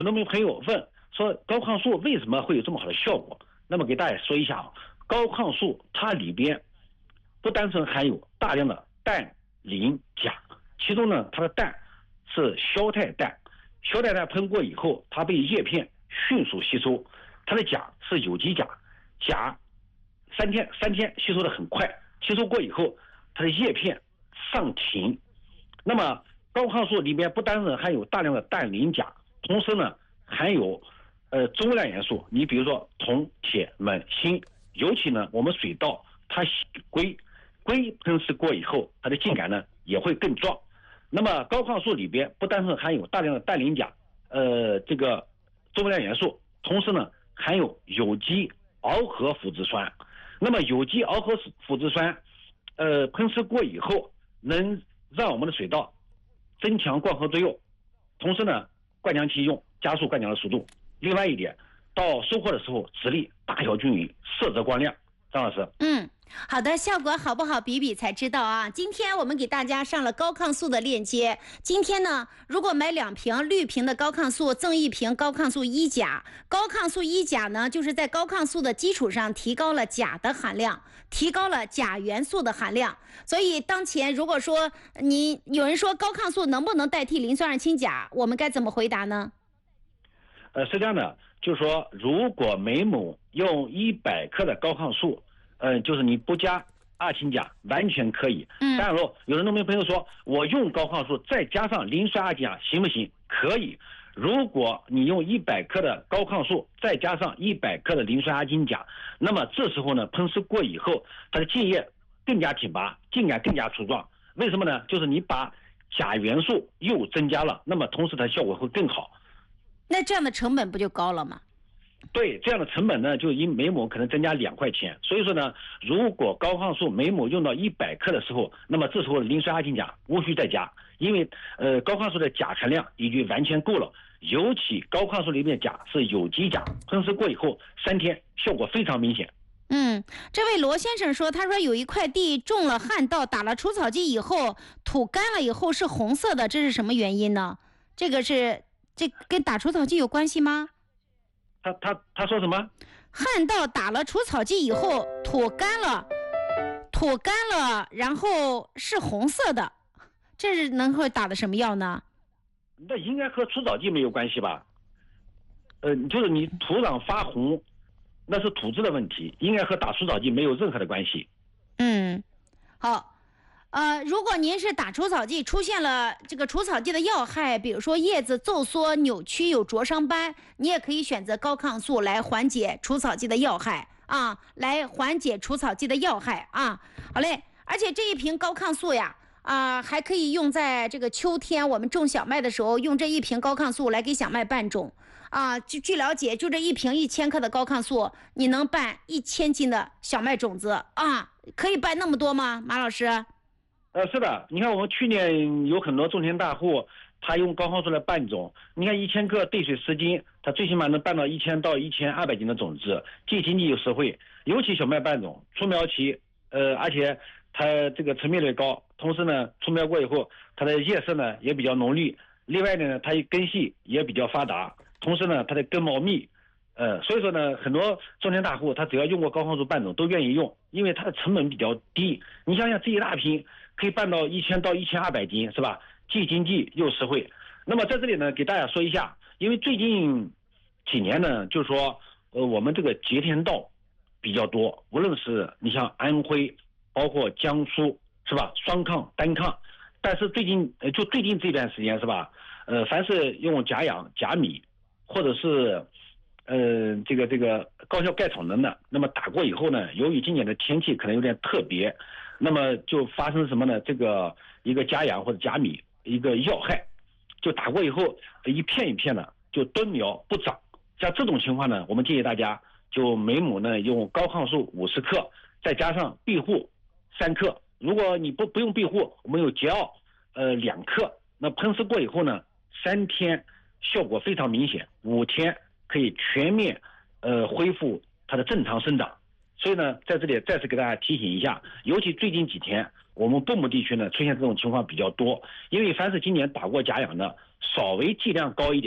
农民朋友问说高抗素为什么会有这么好的效果？那么给大家说一下啊，高抗素它里边不单纯含有大量的氮、磷、钾，其中呢它的氮是硝肽氮，硝肽氮喷过以后，它被叶片迅速吸收，它的钾是有机钾，钾三天吸收的很快，吸收过以后，它的叶片上停。那么高抗素里面不单纯含有大量的氮、磷、钾，同时呢含有重量元素，你比如说铜、铁、锰、锌，尤其呢我们水稻它硅喷施过以后，它的茎秆呢也会更壮。那么高抗素里边不单纯含有大量的氮、磷、钾这个重量元素，同时呢含有有机螯合腐殖酸。那么有机螯合腐殖酸喷施过以后，能让我们的水稻增强灌溉作用，同时呢灌浆期用，加速灌浆的速度。另外一点，到收获的时候，籽粒大小均匀，色泽光亮。张老师， 好的，效果好不好比比才知道啊。今天我们给大家上了高抗素的链接。今天呢，如果买2瓶绿瓶的高抗素，赠1瓶高抗素1钾。高抗素1钾呢，就是在高抗素的基础上提高了钾的含量，提高了钾元素的含量。所以当前如果说有人说高抗素能不能代替磷酸二氢钾，我们该怎么回答呢？ 是这样的，就是说如果每亩用100克的高抗素，就是你不加二氢钾完全可以。当然了，有的农民朋友说我用高抗素再加上磷酸二氢钾行不行？可以。如果你用100克的高抗素再加上100克的磷酸二氢钾，那么这时候呢喷施过以后，它的茎叶更加挺拔，茎秆更加粗壮。为什么呢？就是你把钾元素又增加了，那么同时它效果会更好。 那这样的成本不就高了吗？ 对，这样的成本呢，就因每亩可能增加2块钱。所以说呢，如果高抗素每亩用到100克的时候，那么这时候磷酸二氢钾无需再加，因为高抗素的钾含量已经完全够了。尤其高抗素里面钾是有机钾，喷施过以后3天效果非常明显。 这位罗先生说，他说有一块地种了旱稻，打了除草剂以后，土干了以后是红色的，这是什么原因呢？这跟打除草剂有关系吗？ 他说什么？ 旱稻打了除草剂以后，土干了，然后是红色的，这是能会打的什么药呢？ 那应该和除草剂没有关系吧？就是你土壤发红，那是土质的问题，应该和打除草剂没有任何的关系。 好。如果您是打除草剂出现了这个除草剂的药害，比如说叶子皱缩、扭曲、有灼伤斑，你也可以选择高抗素来缓解除草剂的药害啊，好嘞，而且这一瓶高抗素呀，还可以用在这个秋天我们种小麦的时候，用这一瓶高抗素来给小麦拌种啊。据了解，就这一瓶1000克的高抗素，你能拌1000斤的小麦种子啊？可以拌那么多吗，马老师？ 是的，你看我们去年有很多种田大户，他用高抗素来拌种，你看1000克兑水10斤，他最起码能拌到1000到1200斤的种子，既经济又实惠。尤其小麦拌种出苗期，而且它这个成苗率高，同时呢出苗过以后，它的叶色呢也比较浓绿，另外呢它根系也比较发达，同时呢它的根毛密。所以说呢，很多种田大户他只要用过高抗素拌种都愿意用，因为它的成本比较低。你想想这一大瓶可以拌到1000到1200斤，是吧？既经济又实惠。那么在这里呢，给大家说一下，因为最近几年呢，就是说我们这个节田稻比较多，无论是你像安徽，包括江苏，是吧？双抗、单抗，但是最近这段时间，是吧？凡是用甲氧、甲醚，或者是这个高效盖草能的，那么打过以后呢，由于今年的天气可能有点特别，那么就发生什么呢？这个一个甲氧或者甲醚一个药害，就打过以后一片一片的就蹲苗不长。像这种情况呢，我们建议大家就每亩呢用高抗素50克，再加上庇护3克。如果你不用庇护，我们有桀骜2克。那喷施过以后呢，3天效果非常明显，5天可以全面恢复它的正常生长。所以呢，在这里再次给大家提醒一下，尤其最近几天我们蚌埠地区呢出现这种情况比较多，因为凡是今年打过甲氧的，稍微剂量高一点的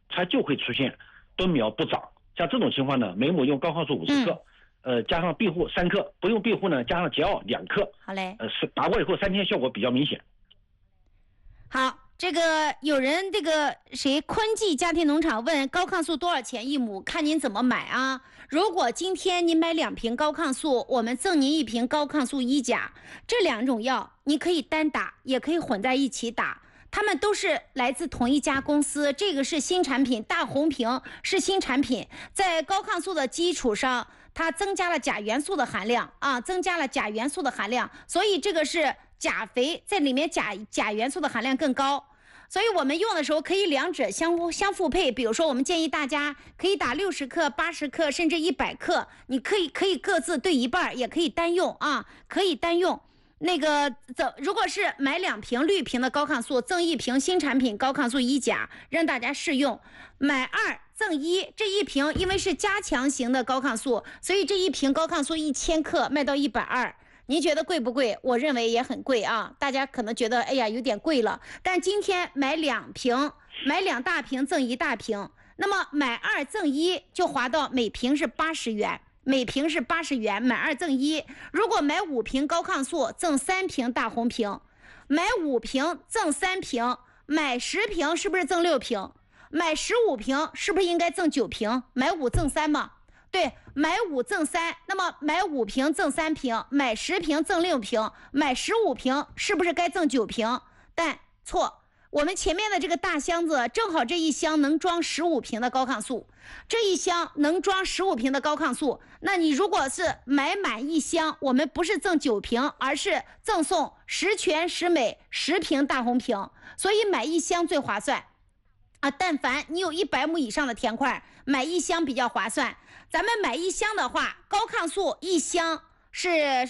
它就会出现蹲苗不长。像这种情况呢，每亩用高抗素50克，加上庇护3克，不用庇护呢，加上桀骜2克。 好嘞。 是打过以后3天效果比较明显。 好，这个有人这个谁坤记家庭农场问高抗素多少钱一亩，看您怎么买啊？如果今天您买2瓶高抗素，我们赠您1瓶高抗素1钾，这2种药你可以单打，也可以混在一起打。他们都是来自同一家公司，这个是新产品，大红瓶是新产品，在高抗素的基础上，它增加了钾元素的含量啊，增加了钾元素的含量，所以这个是钾肥在里面钾元素的含量更高。所以我们用的时候可以两者相互配，比如说我们建议大家可以打60克、80克甚至100克，你可以各自对一半，也可以单用啊，可以单用。那个如果是买2瓶绿瓶的高抗素，赠1瓶新产品高抗素1钾，让大家试用。买2赠1，这1瓶因为是加强型的高抗素，所以这1瓶高抗素1000克卖到120。您觉得贵不贵？我认为也很贵啊，大家可能觉得哎呀有点贵了。但今天买2瓶，买2大瓶赠1大瓶，那么买2赠1就划到每瓶是80元。每瓶是80元，买2赠1。如果买5瓶高抗素，赠3瓶大红瓶；买5瓶赠3瓶，买10瓶是不是赠6瓶？买15瓶是不是应该赠9瓶？买5赠3嘛？对，买5赠3，那么买5瓶赠3瓶，买10瓶赠6瓶，买15瓶是不是该赠9瓶？但错。我们前面的这个大箱子正好这一箱能装15瓶的高抗素，这一箱能装15瓶的高抗素，那你如果是买满一箱，我们不是赠9瓶，而是赠送10全10美10瓶大红瓶，所以买一箱最划算啊！但凡你有100亩以上的田块，买一箱比较划算。咱们买一箱的话，高抗素一箱是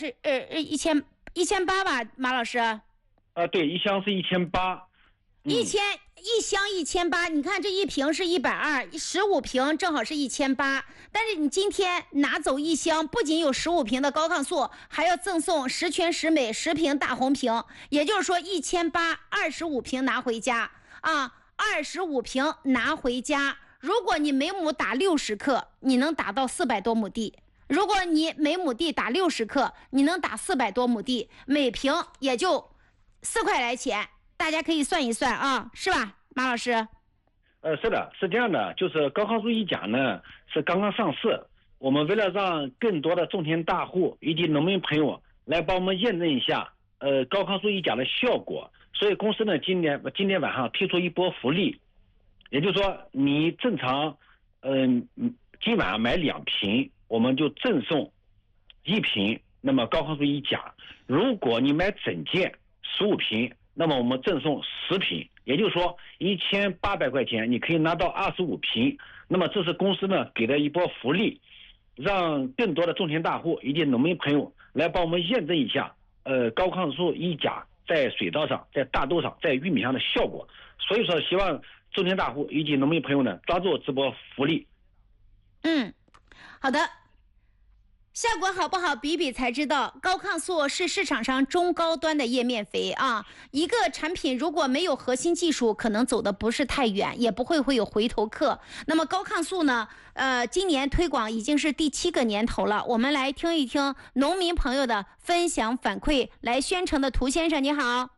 1800吧，马老师？ 对，一箱是1800。 一箱1800，你看这一瓶是120，15瓶正好是1800。但是你今天拿走一箱，不仅有15瓶的高抗素，还要赠送10全10美10瓶大红瓶，也就是说1800，25瓶拿回家啊，25瓶拿回家。如果你每亩打60克，你能打到400多亩地。如果你每亩地打60克，你能打400多亩地，每瓶也就4块来钱。大家可以算一算啊，是吧，马老师？ 是的，是这样的，就是高抗素1钾呢是刚刚上市，我们为了让更多的种田大户以及农民朋友来帮我们验证一下高抗素1钾的效果，所以公司呢今天晚上推出一波福利，也就是说你正常今晚买2瓶，我们就赠送1瓶那么高抗素1钾，如果你买整件15瓶，那么我们赠送10瓶，也就是说1800块钱你可以拿到25瓶。那么这是公司呢给的一波福利，让更多的种田大户以及农民朋友来帮我们验证一下高抗素1钾在水稻上、在大豆上、在玉米上的效果。所以说希望种田大户以及农民朋友呢抓住这波福利。 好的。效果好不好比比才知道。高抗素是市场上中高端的叶面肥啊，一个产品如果没有核心技术，可能走的不是太远，也不会有回头客。那么高抗素呢今年推广已经是第7个年头了，我们来听一听农民朋友的分享反馈。来，宣城的涂先生你好。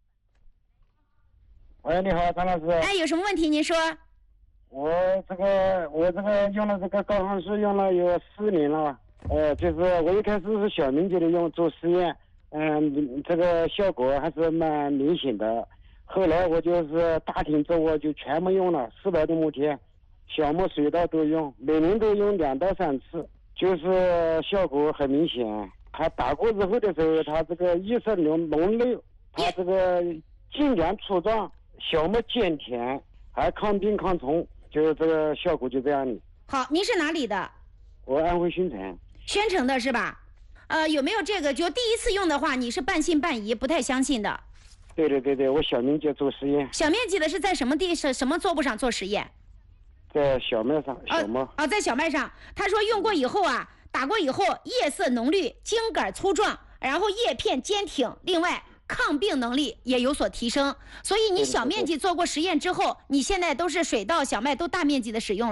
喂，你好，张老师。 哎，有什么问题您说。 我这个用了这个高抗素用了有4年了。就是我一开始是小面积的做实验，这个效果还是蛮明显的。后来我就是大田作物就全部用了400多亩田，小麦水稻都用，每年都用2到3次，就是效果很明显。它打过之后的时候，它这个叶色浓绿，它这个茎秧粗壮，小麦坚甜，还抗病抗虫，就是这个效果就这样的。 好，您是哪里的？ 我安徽宣城。 宣城的是吧？有没有这个？就第一次用的话，你是半信半疑，不太相信的。 对，我小面积做实验。 小面积的是在什么什么作物上做实验？ 在小麦上，小麦。 在小麦上。他说用过以后打过以后，叶色浓绿，茎杆粗壮，然后叶片坚挺，另外抗病能力也有所提升。所以你小面积做过实验之后，你现在都是水稻、小麦都大面积的使用了。